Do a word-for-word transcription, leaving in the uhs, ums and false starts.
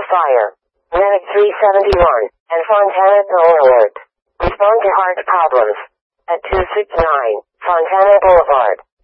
fire. Medic three seventy-one and Fontana Dole alert. Respond to heart problems at two six nine Fontana Boulevard.